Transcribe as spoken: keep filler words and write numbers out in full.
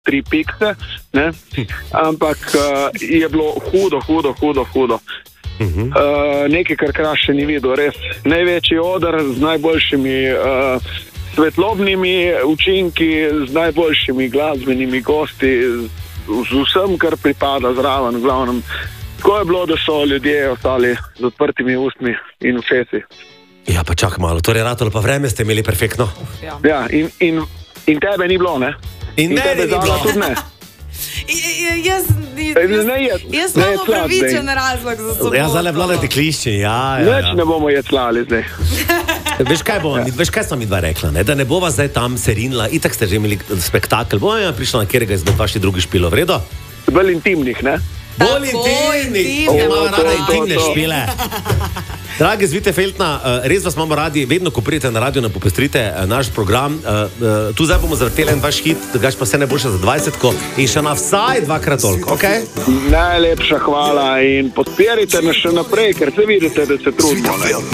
tri pikse, ne? Ampak uh, je bilo hudo, hudo, hudo, hudo. Uh-huh. Uh, nekaj, kar Kraš še ni videl, res največji oder z najboljšimi uh, svetlobnimi učinki, z najboljšimi glasbenimi gosti, z, z vsem, kar pripada zraven, v glavnem. Tako je bilo, da so ljudje ostali z odprtimi ustmi in ušesi. Ja, pa čak malo, torej ratalo pa vreme ste imeli perfektno. Ja, ja in, in, in tebe ni bilo, ne? In, in meni ni bilo. Tudi ne. Jaz sem imel pravičen razlog za sobo. Ja, zdaj le vladate klišči, ja, ja, ja. Več ne bomo jeclali zdaj. Veš kaj, bo, ja. veš, kaj sem mi dva rekla, ne? Da ne bova zdaj tam serinila, itak ste že imeli spektakel, bova ja prišla na kjerega izmed vaši drugi špilo, v redu? Bolj intimnih, ne? Bolj intimnih, ki ima rada intimne špile. Dragi Zvite Feltna, res vas imamo radi, vedno ko pridete na radio, ne popestrite naš program. Tu zdaj bomo zavrteli en vaš hit, drugač pa vse najboljše za dvajsetko in še na vsaj dvakrat toliko, okej? Okay? Najlepša hvala in podpirajte nas še naprej, ker se vidite, da se trudimo.